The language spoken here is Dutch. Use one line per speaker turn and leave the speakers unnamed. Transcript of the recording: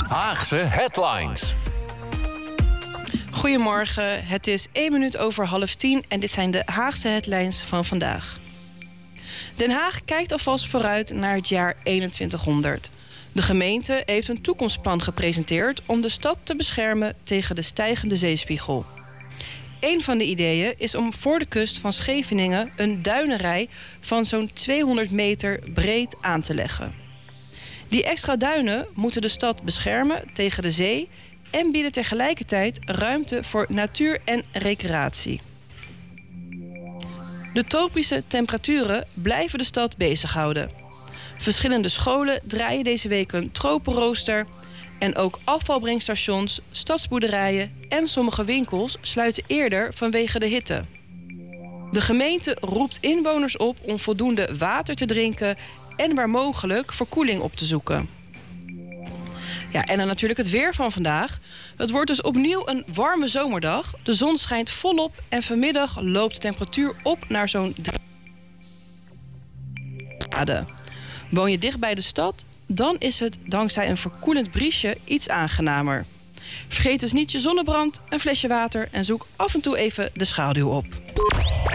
Haagse Headlines.
Goedemorgen, het is 1 minuut over 9:30 en dit zijn de Haagse headlines van vandaag. Den Haag kijkt alvast vooruit naar het jaar 2100. De gemeente heeft een toekomstplan gepresenteerd om de stad te beschermen tegen de stijgende zeespiegel. Een van de ideeën is om voor de kust van Scheveningen een duinenrij van zo'n 200 meter breed aan te leggen. Die extra duinen moeten de stad beschermen tegen de zee en bieden tegelijkertijd ruimte voor natuur en recreatie. De tropische temperaturen blijven de stad bezighouden. Verschillende scholen draaien deze week een tropenrooster en ook afvalbrengstations, stadsboerderijen en sommige winkels sluiten eerder vanwege de hitte. De gemeente roept inwoners op om voldoende water te drinken en waar mogelijk verkoeling op te zoeken. Ja, en dan natuurlijk het weer van vandaag. Het wordt dus opnieuw een warme zomerdag. De zon schijnt volop en vanmiddag loopt de temperatuur op naar zo'n 3 graden. Woon je dicht bij de stad? Dan is het dankzij een verkoelend briesje iets aangenamer. Vergeet dus niet je zonnebrand, een flesje water en zoek af en toe even de schaduw op.